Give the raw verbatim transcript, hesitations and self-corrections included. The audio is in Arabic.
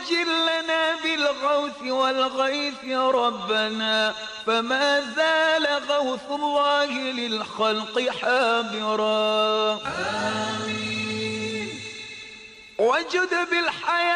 وعجل لنا بالغوث والغيث يا ربنا، فما زال غوث الله للخلق حابرا. آمين. وجد بالحياة